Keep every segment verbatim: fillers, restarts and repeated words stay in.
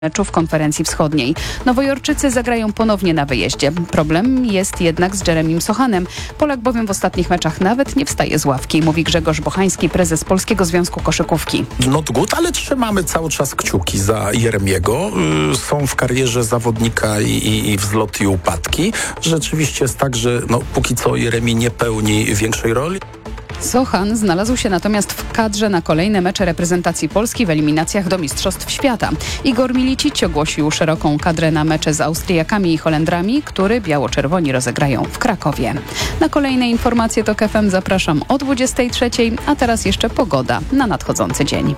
meczów konferencji wschodniej. Nowojorczycy zagrają ponownie na wyjeździe. Problem jest jednak z Jeremim Sochanem. Polak bowiem w ostatnich meczach nawet nie wstaje z ławki, mówi Grzegorz Bochański, prezes Polskiego Związku Koszykówki. Not good, ale trzymamy cały czas kciuki za Jeremiego. Yy, są w karierze zawodnika i, i, i wzloty i upadki. Rzeczywiście jest tak, że no, póki co Jeremi nie pełni większej roli. Sochan znalazł się natomiast w kadrze na kolejne mecze reprezentacji Polski w eliminacjach do Mistrzostw Świata. Igor Milicic ogłosił szeroką kadrę na mecze z Austriakami i Holendrami, który biało-czerwoni rozegrają w Krakowie. Na kolejne informacje TOK F M zapraszam o dwudziestej trzeciej, a teraz jeszcze pogoda na nadchodzący dzień.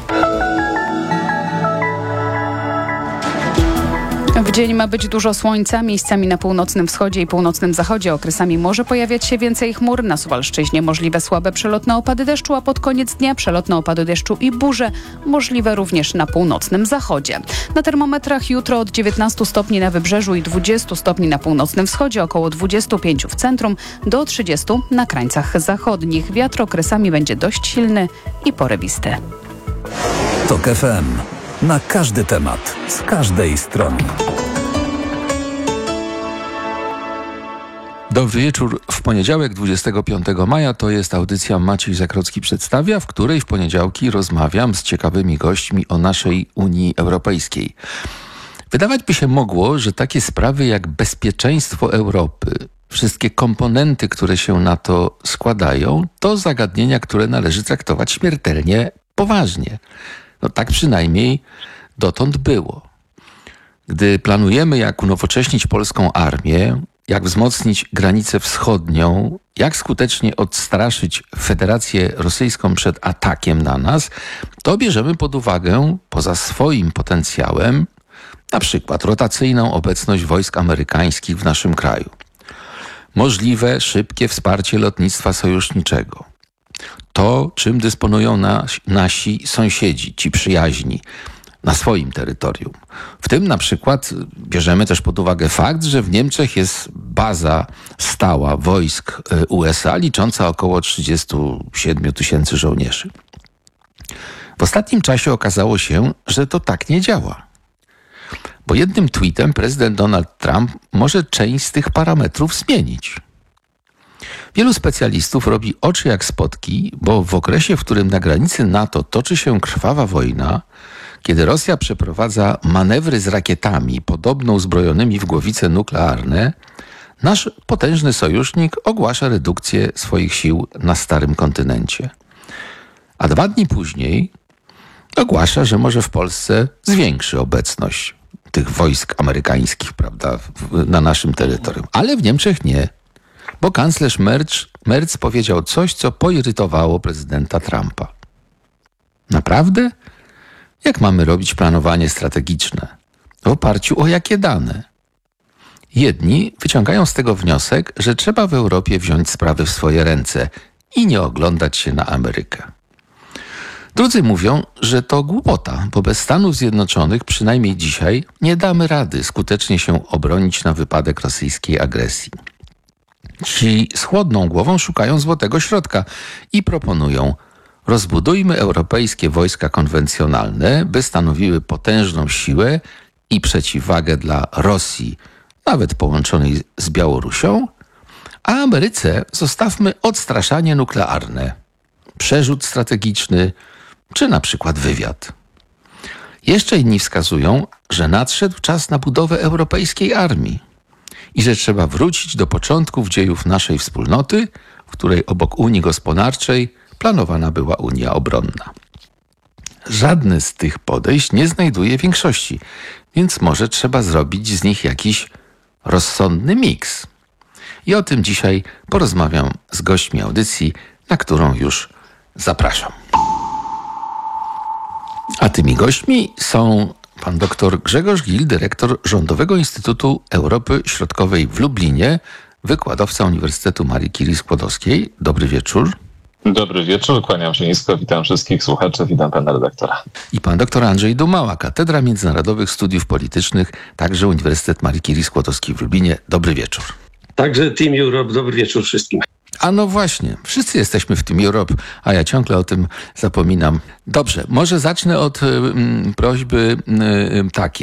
W dzień ma być dużo słońca, miejscami na północnym wschodzie i północnym zachodzie okresami może pojawiać się więcej chmur. Na Suwalszczyźnie możliwe słabe przelotne opady deszczu, a pod koniec dnia przelotne opady deszczu i burze możliwe również na północnym zachodzie. Na termometrach jutro od dziewiętnastu stopni na wybrzeżu i dwudziestu stopni na północnym wschodzie, około dwudziestu pięciu w centrum, do trzydziestu na krańcach zachodnich. Wiatr okresami będzie dość silny i porywisty. TOK F M. Na każdy temat, z każdej strony. Dobry wieczór. W poniedziałek dwudziestego piątego maja to jest audycja Maciej Zakrocki przedstawia, w której w poniedziałki rozmawiam z ciekawymi gośćmi o naszej Unii Europejskiej. Wydawać by się mogło, że takie sprawy jak bezpieczeństwo Europy, wszystkie komponenty, które się na to składają, to zagadnienia, które należy traktować śmiertelnie poważnie. No tak przynajmniej dotąd było. Gdy planujemy, jak unowocześnić polską armię, jak wzmocnić granicę wschodnią, jak skutecznie odstraszyć Federację Rosyjską przed atakiem na nas, to bierzemy pod uwagę, poza swoim potencjałem, na przykład rotacyjną obecność wojsk amerykańskich w naszym kraju, możliwe szybkie wsparcie lotnictwa sojuszniczego, to, czym dysponują nasi, nasi sąsiedzi, ci przyjaźni, na swoim terytorium. W tym na przykład bierzemy też pod uwagę fakt, że w Niemczech jest baza stała wojsk U S A licząca około trzydziestu siedmiu tysięcy żołnierzy. W ostatnim czasie okazało się, że to tak nie działa. Bo jednym tweetem prezydent Donald Trump może część z tych parametrów zmienić. Wielu specjalistów robi oczy jak spotki, bo w okresie, w którym na granicy NATO toczy się krwawa wojna, kiedy Rosja przeprowadza manewry z rakietami, podobno uzbrojonymi w głowice nuklearne, nasz potężny sojusznik ogłasza redukcję swoich sił na starym kontynencie. A dwa dni później ogłasza, że może w Polsce zwiększy obecność tych wojsk amerykańskich, prawda, na naszym terytorium. Ale w Niemczech nie. Bo kanclerz Merz, Merz powiedział coś, co poirytowało prezydenta Trumpa. Naprawdę? Jak mamy robić planowanie strategiczne? W oparciu o jakie dane? Jedni wyciągają z tego wniosek, że trzeba w Europie wziąć sprawy w swoje ręce i nie oglądać się na Amerykę. Drudzy mówią, że to głupota, bo bez Stanów Zjednoczonych, przynajmniej dzisiaj, nie damy rady skutecznie się obronić na wypadek rosyjskiej agresji. Ci z chłodną głową szukają złotego środka i proponują: rozbudujmy europejskie wojska konwencjonalne, by stanowiły potężną siłę i przeciwwagę dla Rosji, nawet połączonej z Białorusią, a Ameryce zostawmy odstraszanie nuklearne, przerzut strategiczny czy na przykład wywiad. Jeszcze inni wskazują, że nadszedł czas na budowę europejskiej armii i że trzeba wrócić do początków dziejów naszej wspólnoty, w której obok Unii Gospodarczej planowana była Unia Obronna. Żadne z tych podejść nie znajduje większości, więc może trzeba zrobić z nich jakiś rozsądny miks. I o tym dzisiaj porozmawiam z gośćmi audycji, na którą już zapraszam. A tymi gośćmi są pan dr Grzegorz Gil, dyrektor Rządowego Instytutu Europy Środkowej w Lublinie, wykładowca Uniwersytetu Marii Curie Skłodowskiej. Dobry wieczór. Dobry wieczór, kłaniam się nisko, witam wszystkich słuchaczy, witam pana redaktora. I pan dr Andrzej Dumała, Katedra Międzynarodowych Studiów Politycznych, także Uniwersytet Marii Curie Skłodowskiej w Lublinie. Dobry wieczór. Także Team Europe, dobry wieczór wszystkim. A no właśnie, wszyscy jesteśmy w Team Europe, a ja ciągle o tym zapominam. Dobrze, może zacznę od y, prośby y, takiej.